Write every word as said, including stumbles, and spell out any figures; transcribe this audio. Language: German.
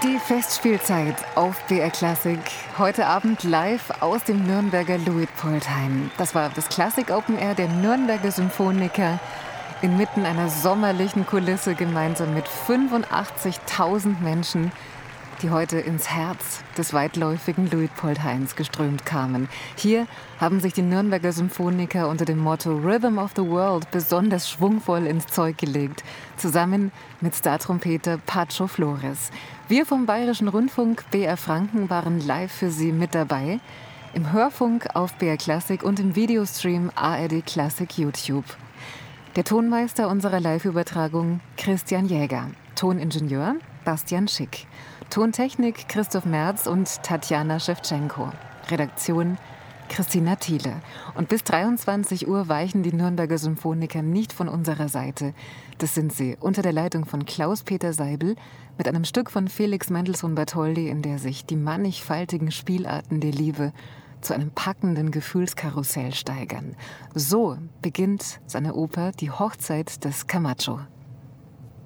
Die Festspielzeit auf B R Klassik. Heute Abend live aus dem Nürnberger Luitpoldheim. Das war das Klassik Open Air der Nürnberger Symphoniker inmitten einer sommerlichen Kulisse gemeinsam mit fünfundachtzigtausend Menschen, die heute ins Herz des weitläufigen Luitpoldheims geströmt kamen. Hier haben sich die Nürnberger Symphoniker unter dem Motto Rhythm of the World besonders schwungvoll ins Zeug gelegt, zusammen mit Startrompeter Pacho Flores. Wir vom Bayerischen Rundfunk B R Franken waren live für Sie mit dabei, im Hörfunk auf B R Klassik und im Videostream A R D Klassik YouTube. Der Tonmeister unserer Live-Übertragung Christian Jäger, Toningenieur Bastian Schick, Tontechnik Christoph Merz und Tatjana Schewtschenko, Redaktion Christina Thiele. Und bis dreiundzwanzig Uhr weichen die Nürnberger Symphoniker nicht von unserer Seite. Das sind sie unter der Leitung von Klaus-Peter Seibel mit einem Stück von Felix Mendelssohn Bartholdy, in der sich die mannigfaltigen Spielarten der Liebe zu einem packenden Gefühlskarussell steigern. So beginnt seine Oper Die Hochzeit des Camacho.